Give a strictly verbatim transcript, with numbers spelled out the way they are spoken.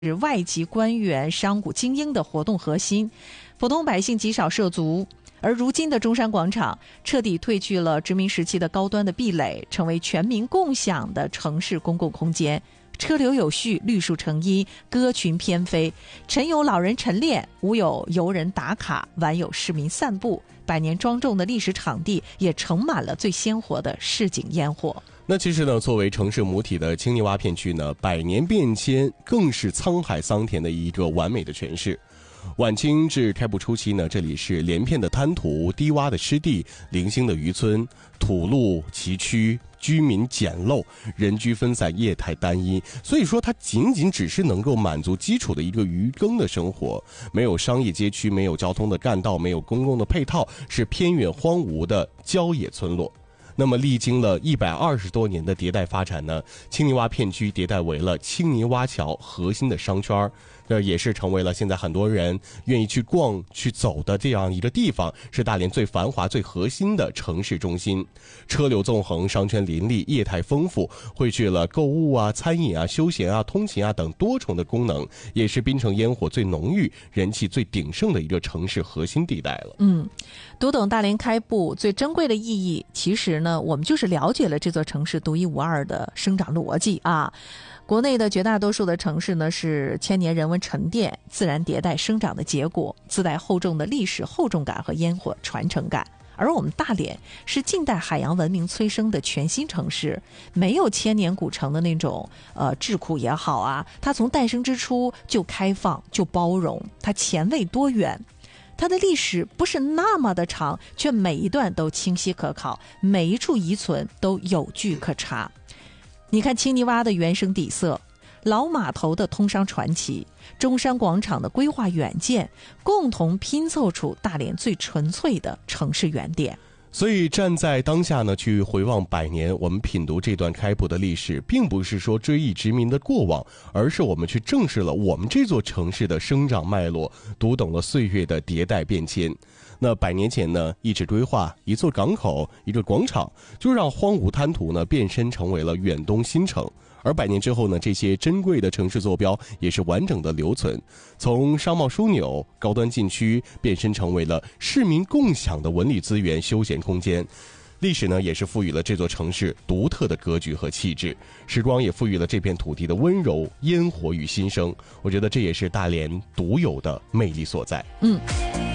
是外籍官员、商贾精英的活动核心，普通百姓极少涉足。而如今的中山广场彻底褪去了殖民时期的高端的壁垒，成为全民共享的城市公共空间，车流有序，绿树成荫，歌群翩飞，晨有老人晨练，午有游人打卡，晚有市民散步，百年庄重的历史场地也盛满了最鲜活的市井烟火。 那其实呢，作为城市母体的青泥洼片区呢，百年变迁更是沧海桑田的一个完美的诠释。晚清至开埠初期呢，这里是连片的滩涂、低洼的湿地、零星的渔村，土路崎岖，居民简陋，人居分散，业态单一。所以说它仅仅只是能够满足基础的一个渔耕的生活，没有商业街区，没有交通的干道，没有公共的配套，是偏远荒芜的郊野村落。那么历经了一百二十多年的迭代发展呢，青泥洼片区迭代为了青泥洼桥核心的商圈，这也是成为了现在很多人愿意去逛去走的这样一个地方，是大连最繁华最核心的城市中心。车流纵横，商圈林立，业态丰富，汇聚了购物啊、餐饮啊、休闲啊、通勤啊等多重的功能，也是槟城烟火最浓郁、人气最鼎盛的一个城市核心地带了。 嗯，读懂大连开埠最珍贵的意义，其实呢，我们就是了解了这座城市独一无二的生长逻辑啊。国内的绝大多数的城市呢，是千年人文沉淀、自然迭代生长的结果，自带厚重的历史厚重感和烟火传承感。而我们大连是近代海洋文明催生的全新城市，没有千年古城的那种呃桎梏也好啊，它从诞生之初就开放就包容，它前卫多元。它的历史不是那么的长，却每一段都清晰可考，每一处遗存都有据可查。你看青泥洼的原生底色，老码头的通商传奇，中山广场的规划远见，共同拼凑出大连最纯粹的城市原点。 所以站在当下呢，去回望百年，我们品读这段开埠的历史，并不是说追忆殖民的过往，而是我们去正视了我们这座城市的生长脉络，读懂了岁月的迭代变迁。那百年前呢，一纸规划，一座港口，一个广场，就让荒芜滩涂呢变身成为了远东新城。而百年之后呢，这些珍贵的城市坐标也是完整的留存，从商贸枢纽、高端禁区变身成为了市民共享的文旅资源、休闲空间。历史呢，也是赋予了这座城市独特的格局和气质，时光也赋予了这片土地的温柔、烟火与新生。我觉得这也是大连独有的魅力所在。 嗯。